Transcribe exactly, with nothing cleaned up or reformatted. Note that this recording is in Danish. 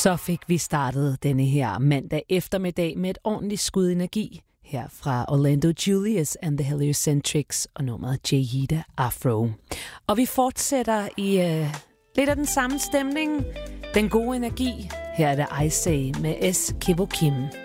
Så fik vi startet denne her mandag eftermiddag med et ordentligt skud energi her fra Orlando Julius and the Heliocentrics og nummeret Jayida Afro. Og vi fortsætter i uh, lidt af den samme stemning, den gode energi. Her er det I Say med S. Kivo Kim.